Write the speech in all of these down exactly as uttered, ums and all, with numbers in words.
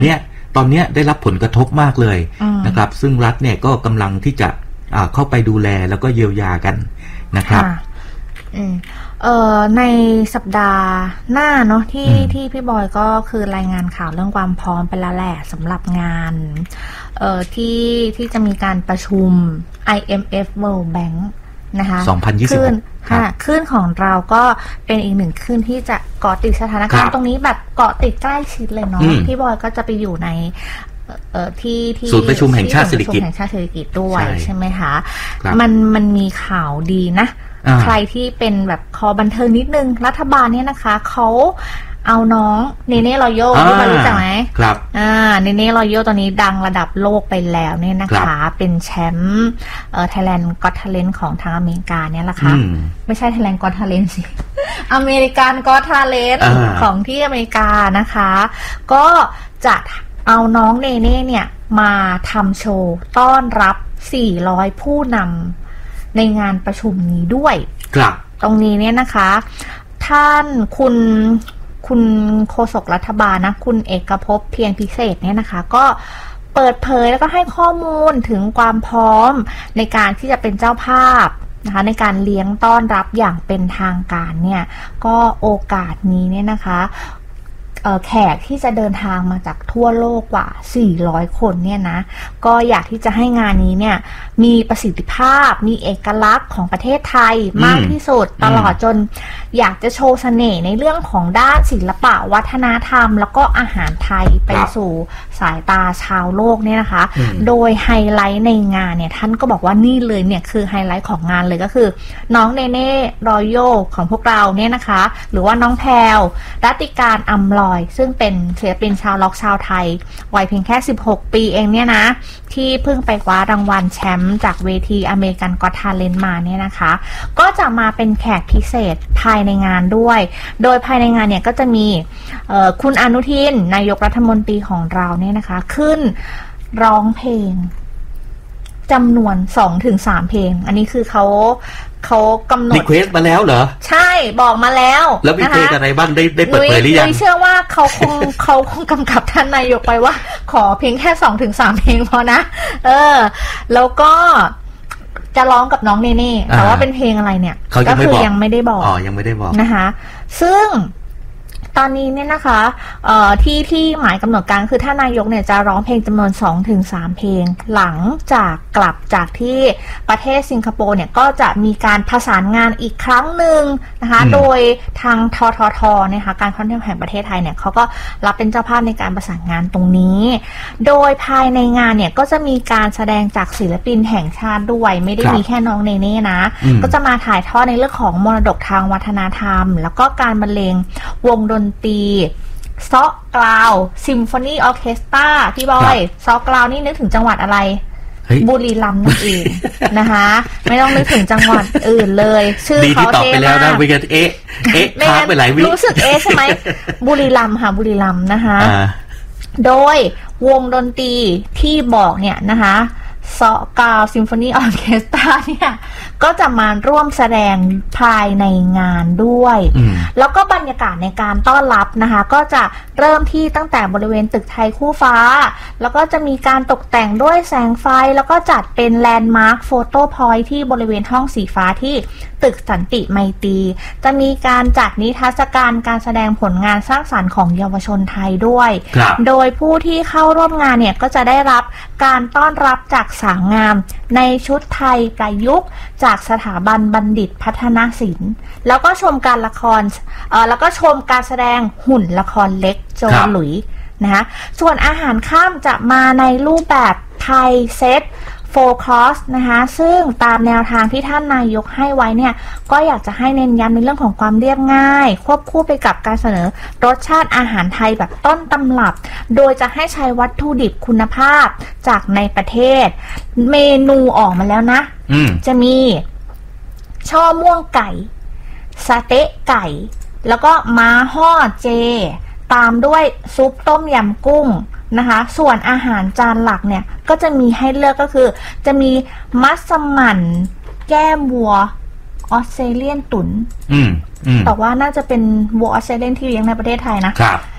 เนี่ยตอนนี้ได้รับผลกระทบมากเลยนะครับซึ่งรัฐเนี่ยก็กำลังที่จะเข้าไปดูแลแล้วก็เยียวยากันนะครับเอ่อในสัปดาห์หน้าเนาะที่ที่พี่บอยก็คือรายงานข่าวเรื่องความพร้อมไปแล้วแหละสำหรับงานเอ่อที่ที่จะมีการประชุม ไอ เอ็ม เอฟ World Bank นะคะสองพันยี่สิบหกค่ะคลื่นของเราก็เป็นอีกหนึ่งคลื่นที่จะเกาะติดสถานการณ์ตรงนี้แบบเกาะติดใกล้ชิดเลยเนาะพี่บอยก็จะไปอยู่ในเอ่อที่ที่ศูนย์ประชุมแห่งชาติเศรษฐกิจแห่งชาติเศรษฐกิจด้วยใช่ไหมคะมันมันมีข่าวดีนะใครที่เป็นแบบคอบันเทิงนิดนึงรัฐบาลเนี่ยนะคะเขาเอาน้องเนเน่รอยัลที่มารู้จักไหมครับอ่าเนเน่รอยัลตอนนี้ดังระดับโลกไปแล้วเนี่ยนะคะเป็นแชมป์เอ่อ Thailand Got Talent ของทางอเมริกาเนี่ยแหละค่ะไม่ใช่ Thailand Got Talent สิอเมริกัน Got Talent ของที่อเมริกานะคะก็จะเอาน้องเนเน่เนี่ยมาทำโชว์ต้อนรับสี่ร้อยผู้นำในงานประชุมนี้ด้วยครับตรงนี้เนี่ยนะคะท่านคุณคุณโฆษกรัฐบาลนะคุณเอกภพเพียรพิเศษเนี่ยนะคะก็เปิดเผยแล้วก็ให้ข้อมูลถึงความพร้อมในการที่จะเป็นเจ้าภาพนะคะในการเลี้ยงต้อนรับอย่างเป็นทางการเนี่ยก็โอกาสนี้เนี่ยนะคะแขกที่จะเดินทางมาจากทั่วโลกกว่าสี่ร้อยคนเนี่ยนะก็อยากที่จะให้งานนี้เนี่ยมีประสิทธิภาพมีเอกลักษณ์ของประเทศไทยมากที่สุดตลอดจนอยากจะโชว์เสน่ห์ในเรื่องของด้านศิลปะวัฒนธรรมแล้วก็อาหารไทยไปสู่สายตาชาวโลกเนี่ยนะคะโดยไฮไลท์ในงานเนี่ยท่านก็บอกว่านี่เลยเนี่ยคือไฮไลท์ของงานเลยก็คือน้องเนเน่รอยัลของพวกเราเนี่ยนะคะหรือว่าน้องแพรวรัติการอำลอยซึ่งเป็นศิลปินชาวล็อกชาวไทยวัยเพียงแค่สิบหกปีเองเนี่ยนะที่เพิ่งไปคว้ารางวัลแชมป์จากเวทีอเมริกันก็อต ทาเลนต์ มาเนี่ยนะคะก็จะมาเป็นแขกพิเศษภายในงานด้วยโดยภายในงานเนี่ยก็จะมีคุณอนุทินนายกรัฐมนตรีของเราเนี่ยนะคะขึ้นร้องเพลงจำนวน สองถึงสาม เพลงอันนี้คือเขาเขากำหนดรีเควสมาแล้วเหรอใช่บอกมาแล้วแล้วมีเพลงอะไรบ้างได้ได้เปิดเผยหรือยังเชื่อว่าเขาคงเขาคงกำกับท่านนายกไปว่าขอเพียงแค่ สองถึงสาม เพลงพอนะเออแล้วก็จะร้องกับน้องเนเน่แต่ว่าเป็นเพลงอะไรเนี่ยก็คือยังไม่ได้บอกอ๋อยังไม่ได้บอกนะคะซึ่งตอนนี้เนี่ยนะคะเอ่อที่ที่หมายกำหนดการคือท่านนายกเนี่ยจะร้องเพลงจำนวน สองถึงสาม เพลงหลังจากกลับจากที่ประเทศสิงคโปร์เนี่ยก็จะมีการประสานงานอีกครั้งหนึ่งนะคะโดยทางทททนะคะการท่องเที่ยวแห่งประเทศไทยเนี่ยเขาก็รับเป็นเจ้าภาพในการประสานงานตรงนี้โดยภายในงานเนี่ยก็จะมีการแสดงจากศิลปินแห่งชาติด้วยไม่ได้มีแค่น้องเนเน่นะก็จะมาถ่ายทอดในเรื่องของมรดกทางวัฒนธรรมแล้วก็การบรรเลงวงดนตรีซอกกลาวซิมโฟนีออเคสตราพี่บอยซอกกลาวนี่นึกถึงจังหวัดอะไรบุรีรัมย์นั่นเองนะคะไม่ต้องนึกถึงจังหวัดอื่นเลยชื่อเขาเท่มากนะวิกันเอ๊ะเอ๊ะค้างไปหลายวิรู้สึกเอ๊ะใช่ไหมบุรีรัมย์ค่ะบุรีรัมย์นะคะโดยวงดนตรีที่บอกเนี่ยนะคะซอกาวซิมโฟนีออร์เคสตราเนี่ยก็จะมาร่วมแสดงภายในงานด้วยแล้วก็บรรยากาศในการต้อนรับนะคะก็จะเริ่มที่ตั้งแต่บริเวณตึกไทยคู่ฟ้าแล้วก็จะมีการตกแต่งด้วยแสงไฟแล้วก็จัดเป็นแลนด์มาร์คโฟโต้พอยท์ที่บริเวณห้องสีฟ้าที่ตึกสันติไมตรีจะมีการจัดนิทรรศการการแสดงผลงานสร้างสรรค์ของเยาวชนไทยด้วยโดยผู้ที่เข้าร่วมงานเนี่ยก็จะได้รับการต้อนรับจากสาวงามในชุดไทยประยุกต์จากสถาบันบัณฑิตพัฒนศิลป์แล้วก็ชมการละครเอ่อแล้วก็ชมการแสดงหุ่นละครเล็กโจหลุยนะคะส่วนอาหารค่ำจะมาในรูปแบบไทยเซตโฟร์คอร์สนะคะซึ่งตามแนวทางที่ท่านนายกให้ไว้เนี่ยก็อยากจะให้เน้นย้ำในเรื่องของความเรียบง่ายควบคู่ไปกับการเสนอรสชาติอาหารไทยแบบต้นตำรับโดยจะให้ใช้วัตถุดิบคุณภาพจากในประเทศเมนูออกมาแล้วนะจะมีช่อม่วงไก่สะเต๊ะไก่แล้วก็ม้าห่อเจตามด้วยซุปต้มยำกุ้งนะคะส่วนอาหารจานหลักเนี่ยก็จะมีให้เลือกก็คือจะมีมัสมั่นแก้มวัวออสเตรเลียนตุ๋นแต่ว่าน่าจะเป็นวัวออสเตรเลียนที่เลี้ยงในประเทศไทยนะ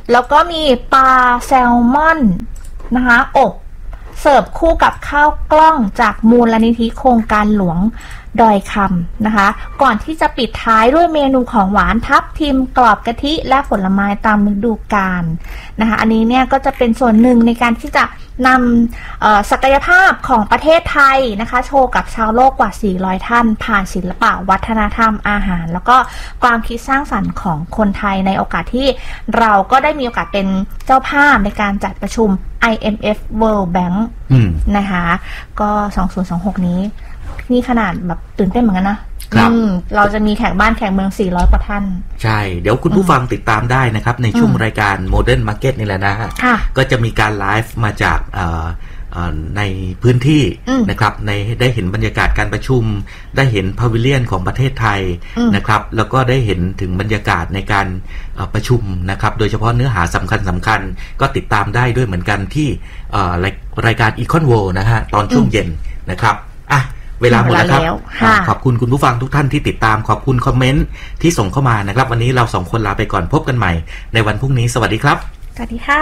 แล้วก็มีปลาแซลมอนนะคะอบเสิร์ฟคู่กับข้าวกล้องจากมูลนิธิโครงการหลวงดอยคำนะคะก่อนที่จะปิดท้ายด้วยเมนูของหวานทับทิมกรอบกะทิและผลไม้ตามฤดูกาลนะคะอันนี้เนี่ยก็จะเป็นส่วนหนึ่งในการที่จะนำศักยภาพของประเทศไทยนะคะโชว์กับชาวโลกกว่าสี่ร้อยท่านผ่านศิลปะวัฒนธรรมอาหารแล้วก็ความคิดสร้างสรรค์ของคนไทยในโอกาสที่เราก็ได้มีโอกาสเป็นเจ้าภาพในการจัดประชุม ไอ เอ็ม เอฟ World Bank นะคะก็สองพันยี่สิบหกนี้นี่ขนาดแบบตื่นเต้นเหมือนกันนะครับเราจะมีแขกบ้านแขกเมืองสี่ร้อยกว่าท่านใช่เดี๋ยวคุณผู้ฟังติดตามได้นะครับในช่วงรายการ Modern Market นี่แหละนะฮะก็จะมีการไลฟ์มาจากในพื้นที่นะครับในได้เห็นบรรยากาศการประชุมได้เห็นพาวิเลียนของประเทศไทยนะครับแล้วก็ได้เห็นถึงบรรยากาศในการประชุมนะครับโดยเฉพาะเนื้อหาสำคัญสำคัญก็ติดตามได้ด้วยเหมือนกันที่รายการ Econ World นะฮะตอนช่วงเย็นนะครับอ่ะเวลาหมดแล้วครับขอบคุณคุณผู้ฟังทุกท่านที่ติดตามขอบคุณคอมเมนต์ที่ส่งเข้ามานะครับวันนี้เราสองคนลาไปก่อนพบกันใหม่ในวันพรุ่งนี้สวัสดีครับสวัสดีค่ะ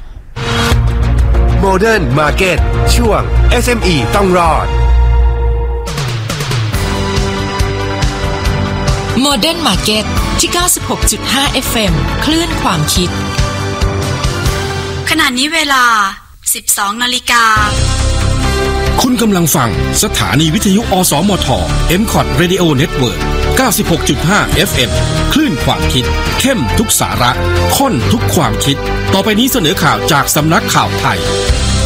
Modern Market ช่วง เอส เอ็ม อี ต้องรอด Modern Market ที่ เก้าสิบหกจุดห้า เอฟ เอ็ม คลื่นความคิดขณะนี้เวลา สิบสองนาฬิกาคุณกำลังฟังสถานีวิทยุอสมท เอ็ม คอท Radio Network เก้าสิบหกจุดห้า เอฟ เอ็ม คลื่นความคิดเข้มทุกสาระข้นทุกความคิดต่อไปนี้เสนอข่าวจากสำนักข่าวไทย